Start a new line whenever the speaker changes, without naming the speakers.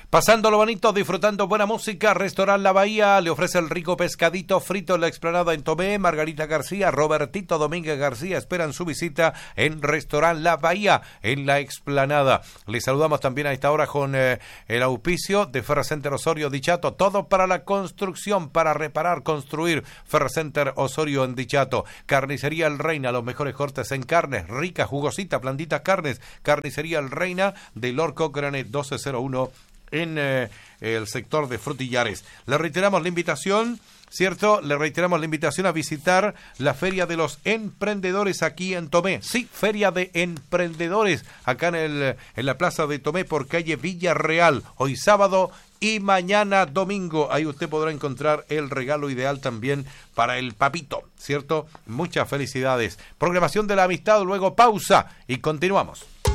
Pasando lo bonito, disfrutando buena música, Restaurant La Bahía le ofrece el rico pescadito frito en la explanada en Tomé. Margarita García, Robertito Domínguez García esperan su visita en Restaurant La Bahía en la explanada. Les saludamos también a esta hora con el auspicio de Ferrocenter Osorio Dichato. Todo para la construcción, para reparar, construir. Ferrocenter Osorio en Dichato. Carnicería El Reina, los mejores cortes en carnes, ricas, jugositas, blanditas carnes. Carnicería El Reina de Lord Cochrane 1201 en el sector de Frutillares. Le reiteramos la invitación, ¿cierto? Le reiteramos la invitación a visitar la Feria de los Emprendedores aquí en Tomé. Sí, Feria de Emprendedores acá en la Plaza de Tomé por calle Villarreal. Hoy sábado y mañana domingo. Ahí usted podrá encontrar el regalo ideal también para el papito, ¿cierto? Muchas felicidades. Programación de la amistad, luego pausa y continuamos.